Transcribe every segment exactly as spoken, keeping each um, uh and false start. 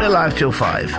They're live till five.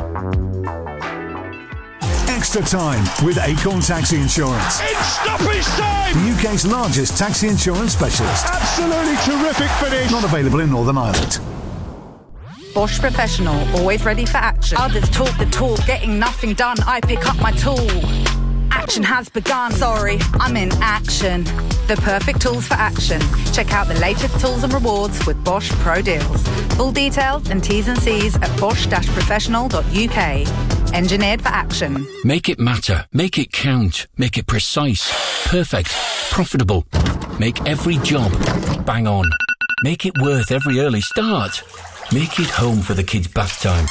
Extra time with Acorn Taxi Insurance. It's stoppage time! The U K's largest taxi insurance specialist. Absolutely terrific finish. Not available in Northern Ireland. Bosch Professional, always ready for action. Others talk the talk, getting nothing done. I pick up my tool. Action has begun. Sorry, I'm in action. The perfect tools for action. Check out the latest tools and rewards with Bosch Pro Deals. Full details and T's and C's at bosch dash professional dot U K. Engineered for action. Make it matter. Make it count. Make it precise. Perfect. Profitable. Make every job bang on. Make it worth every early start. Make it home for the kids' bath time.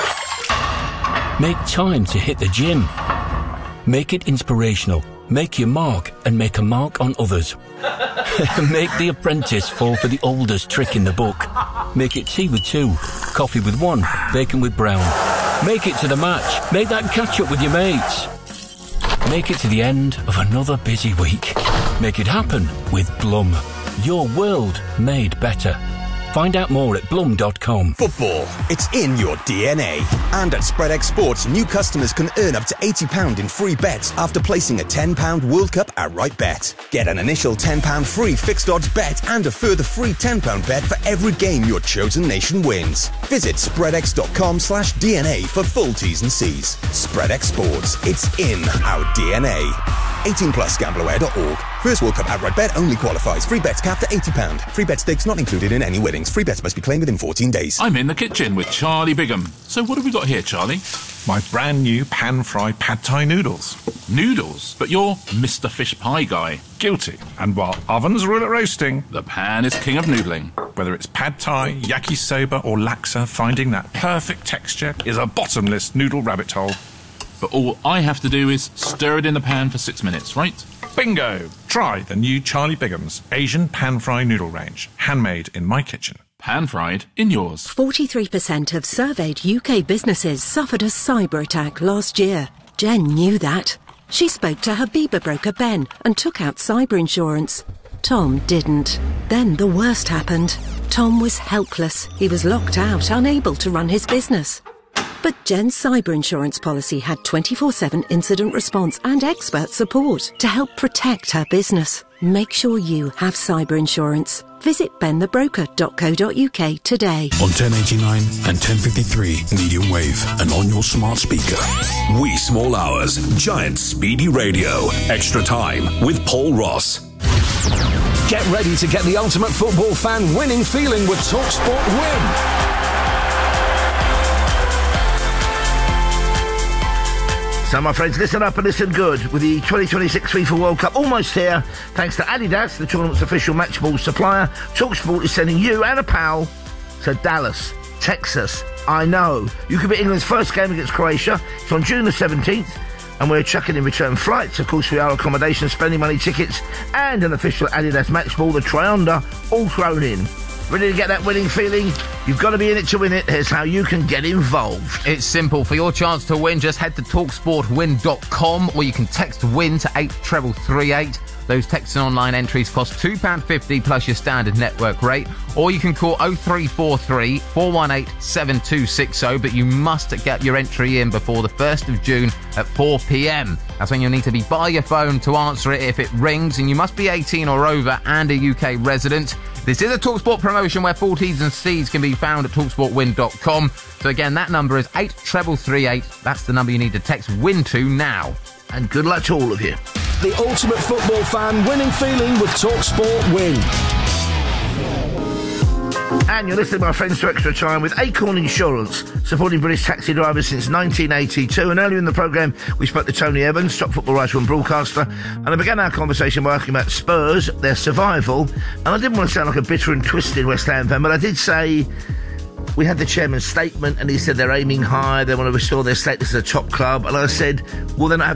Make time to hit the gym. Make it inspirational. Make your mark and make a mark on others. Make The Apprentice fall for the oldest trick in the book. Make it tea with two, coffee with one, bacon with brown. Make it to the match. Make that catch up with your mates. Make it to the end of another busy week. Make it happen with Blum. Your world made better. Find out more at blum dot com. Football, it's in your D N A. And at SpreadX Sports, new customers can earn up to eighty pounds in free bets after placing a ten pounds World Cup outright bet. Get an initial ten pounds free fixed odds bet and a further free ten pounds bet for every game your chosen nation wins. Visit spreadx.com slash DNA for full T's and C's. SpreadX Sports, it's in our D N A. eighteen plus gamble aware dot org. First World Cup outright bet only qualifies. Free bets capped at eighty pounds. Free bet stakes not included in any winnings. Free bets must be claimed within fourteen days. I'm in the kitchen with Charlie Bigham. So what have we got here, Charlie? My brand new pan-fried pad thai noodles. Noodles? But you're Mister Fish Pie guy. Guilty. And while ovens rule at roasting, the pan is king of noodling. Whether it's pad thai, yakisoba or laksa, finding that perfect texture is a bottomless noodle rabbit hole. But all I have to do is stir it in the pan for six minutes, right? Bingo! Try the new Charlie Bigham's Asian pan-fried noodle range. Handmade in my kitchen. Pan-fried in yours. forty-three percent of surveyed U K businesses suffered a cyber attack last year. Jen knew that. She spoke to her Bieber broker Ben and took out cyber insurance. Tom didn't. Then the worst happened. Tom was helpless. He was locked out, unable to run his business. But Jen's cyber insurance policy had twenty-four seven incident response and expert support to help protect her business. Make sure you have cyber insurance. Visit ben the broker dot co dot U K today. On ten eighty-nine and ten fifty-three medium wave and on your smart speaker. Wee Small Hours, Giant Speedy Radio. Extra time with Paul Ross. Get ready to get the ultimate football fan winning feeling with TalkSport Win. So, my friends, listen up and listen good. With the twenty twenty-six FIFA World Cup almost here, thanks to Adidas, the tournament's official match ball supplier, TalkSport is sending you and a pal to Dallas, Texas. I know. You could be England's first game against Croatia. It's on June the seventeenth, and we're chucking in return flights. Of course, we are accommodation, spending money, tickets, and an official Adidas match ball, the Trionder, all thrown in. Ready to get that winning feeling? You've got to be in it to win it. Here's how you can get involved. It's simple. For your chance to win, just head to talk sport win dot com or you can text WIN to eight three three eight. Those text and online entries cost two pounds fifty plus your standard network rate. Or you can call oh three four three, four one eight, seven two six oh, but you must get your entry in before the first of June at four p.m. That's when you'll need to be by your phone to answer it if it rings, and you must be eighteen or over and a U K resident. This is a TalkSport promotion where full T's and C's can be found at talk sport win dot com. So again, that number is eight three three eight. That's the number you need to text WIN to now. And good luck to all of you. The ultimate football fan winning feeling with TalkSport Win. And you're listening, my friends, to Extra Time with Acorn Insurance, supporting British taxi drivers since nineteen eighty-two. And earlier in the programme, we spoke to Tony Evans, top football writer and broadcaster, and I began our conversation by asking about Spurs, their survival. And I didn't want to sound like a bitter and twisted West Ham fan, but I did say we had the chairman's statement, and he said they're aiming high, they want to restore their status as a top club. And I said, well, they're not